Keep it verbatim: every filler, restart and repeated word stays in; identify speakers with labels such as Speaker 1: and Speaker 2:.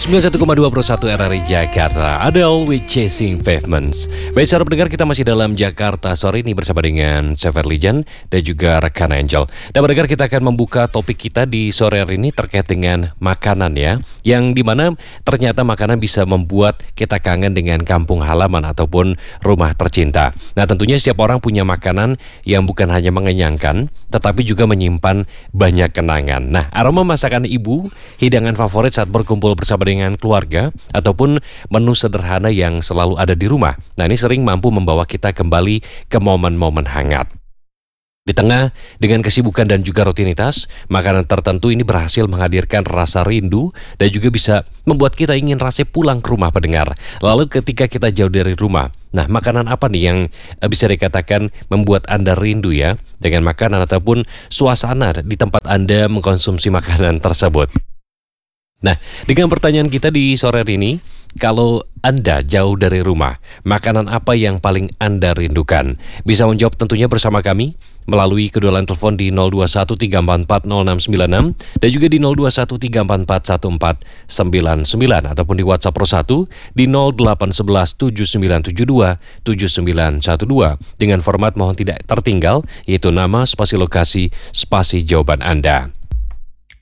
Speaker 1: sembilan puluh satu koma dua Pro satu R R I Jakarta, Adele with Chasing Pavements. Baik, saudara pendengar, kita masih dalam Jakarta sore ini bersama dengan Sever Lijan dan juga rekan Angel. Dan pendengar, kita akan membuka topik kita di sore hari ini terkait dengan makanan ya, yang dimana ternyata makanan bisa membuat kita kangen dengan kampung halaman ataupun rumah tercinta. Nah, tentunya setiap orang punya makanan yang bukan hanya mengenyangkan, tetapi juga menyimpan banyak kenangan. Nah, aroma masakan ibu, hidangan favorit saat berkumpul bersama dengan keluarga, ataupun menu sederhana yang selalu ada di rumah. Nah, ini sering mampu membawa kita kembali ke momen-momen hangat. Di tengah dengan kesibukan dan juga rutinitas, makanan tertentu ini berhasil menghadirkan rasa rindu dan juga bisa membuat kita ingin rasanya pulang ke rumah pendengar. Lalu ketika kita jauh dari rumah, nah makanan apa nih yang bisa dikatakan membuat Anda rindu ya dengan makanan ataupun suasana di tempat Anda mengkonsumsi makanan tersebut? Nah, dengan pertanyaan kita di sore hari ini, kalau Anda jauh dari rumah, makanan apa yang paling Anda rindukan? Bisa menjawab tentunya bersama kami melalui kedua line telepon di nol dua satu tiga empat empat nol enam sembilan enam dan juga di nol dua satu tiga empat empat satu empat sembilan sembilan ataupun di WhatsApp Pro satu di nol delapan satu satu tujuh sembilan tujuh dua tujuh sembilan satu dua dengan format mohon tidak tertinggal, yaitu nama, spasi lokasi, spasi jawaban Anda.